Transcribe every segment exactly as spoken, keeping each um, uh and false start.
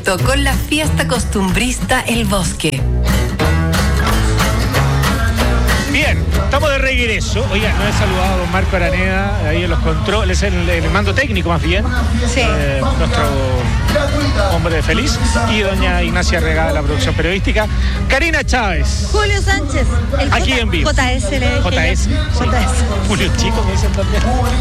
perfecto con la fiesta costumbrista El Bosque. Bien, estamos de regreso. Oiga, no he saludado a don Marco Araneda, ahí en los controles, en el, el mando técnico más bien. Sí. Eh, nuestro hombre feliz. Y doña Ignacia Regada, la producción periodística. Karina Chávez. Julio Sánchez. El Aquí J- en vivo. J S le dije J S. yo. Sí. J S. Julio Chico me dicen también.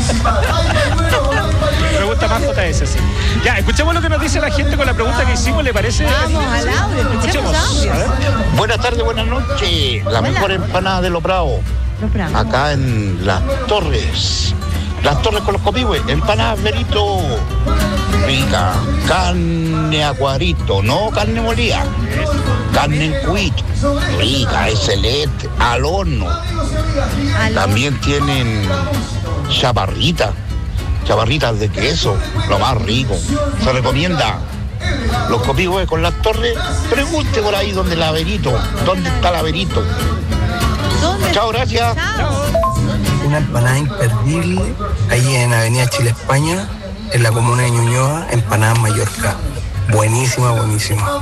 Me gusta más J S, sí. Ya, escuchemos lo que nos dice la gente con la pregunta que hicimos, ¿le parece? Vamos al audio, escuchemos audios. A ver. Buenas tardes, buenas noches. La Hola. mejor empanada de Los Bravos, Los Bravos. acá en Las Torres. Las Torres con los copihue, empanadas Berito. Rica, carne aguarito, no carne molida. Carne en cuito, rica, excelente, al horno. Al- También tienen chaparritas, chaparritas de queso, lo más rico. Se recomienda. Los copihue con Las Torres, pregunte por ahí dónde la Berito, dónde está la Berito. ¿Dónde? Chao, gracias. Chao. Una empanada imperdible ahí en Avenida Chile, España, en la comuna de Ñuñoa, empanada Mallorca. Buenísima, buenísima.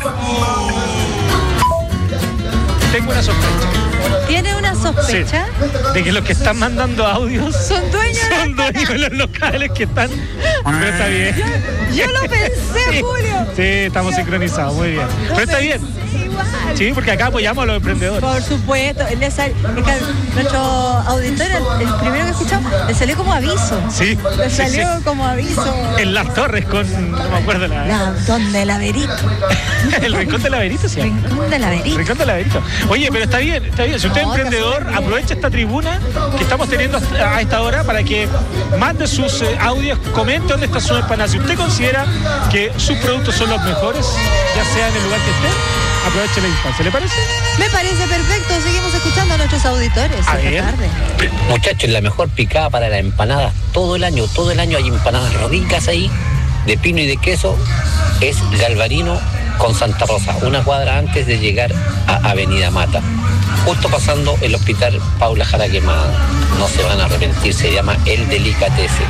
Tengo una sospecha. ¿Tiene una sospecha? Sí, de que los que están mandando audios Son dueños de la son dueños de los locales que están. Pero está bien. Yo lo pensé, Sí, Julio. sí, estamos sincronizados, muy bien. Lo Pero está pensé bien. Igual. Sí, porque acá apoyamos a los emprendedores. Por supuesto, le sal- es que nuestro auditor, el, el primero que escuchamos, le salió como aviso. Sí, Le sí, salió sí. como aviso. En Las Torres con, no me acuerdo la... La, donde la verito. El Rincón del Laberito, sí. Rincón de la verito. Rincón del Laberito. Oye, pero está bien, está bien. Si usted es No, emprendedor, está súper bien. aprovecha esta tribuna que estamos teniendo hasta- a esta hora para que mande sus eh, audios, comente dónde está su empanada. Si usted considera que sus productos son los mejores, ya sea en el lugar que esté, aproveche la instancia. ¿Le parece? Me parece perfecto. Seguimos escuchando a nuestros auditores A esta ver. tarde. Muchachos, la mejor picada para la empanada todo el año, todo el año hay empanadas ricas ahí, de pino y de queso, es Galvarino con Santa Rosa, una cuadra antes de llegar a Avenida Mata, justo pasando el hospital Paula Jara Quemada. No se van a arrepentir, se llama El Delicatessen.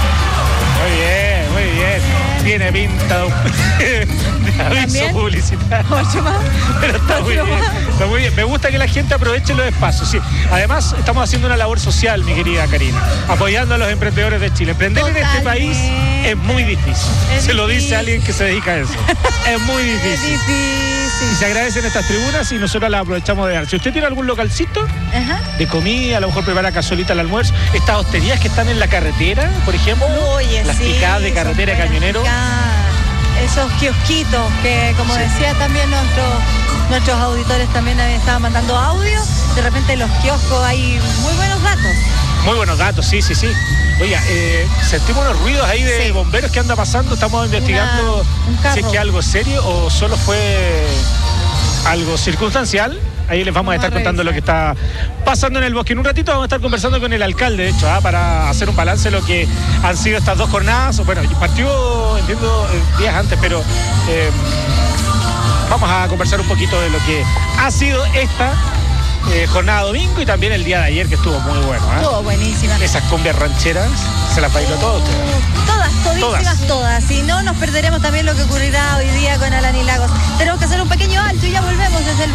Muy bien, muy bien. Tiene pinta de, de aviso ¿También? publicitario. Ocho más. Pero está muy Ocho bien, más. está muy bien. Me gusta que la gente aproveche los espacios. Sí. Además, estamos haciendo una labor social, mi querida Karina, apoyando a los emprendedores de Chile. Emprender en este país Totalmente. es muy difícil. Es Se lo dice difícil. alguien que se dedica a eso. Es muy Es difícil. Y difícil. se agradecen estas tribunas y nosotros las aprovechamos de dar. Si usted tiene algún localcito Ajá. de comida, a lo mejor prepara casolita al almuerzo, estas hosterías que están en la carretera, por ejemplo, Oye, las sí, picadas de son carretera de buenas camionero. picadas. Esos kiosquitos que, como decía también nuestro, nuestros auditores también estaban mandando audio. De repente en los kioscos hay muy buenos datos. Muy buenos datos, sí, sí, sí. Oiga, eh, sentimos unos ruidos ahí de Sí. bomberos que anda pasando. Estamos investigando Una- un carro. si es que algo serio o solo fue algo circunstancial. Ahí les vamos, Vamos a estar a contando lo que está pasando en el bosque. En un ratito vamos a estar conversando con el alcalde, de hecho, ¿ah? para hacer un balance de lo que han sido estas dos jornadas. Bueno, partió, entiendo, eh, días antes, pero eh, vamos a conversar un poquito de lo que ha sido esta eh, jornada domingo y también el día de ayer, que estuvo muy bueno. ¿ah? Todo buenísima. Esas cumbias rancheras, se las bailó todo usted. Todas, todísimas, Todas. todas. Si no, nos perderemos también lo que ocurrirá hoy día con Alani Lagos. Tenemos que hacer un pequeño alto y ya volvemos desde el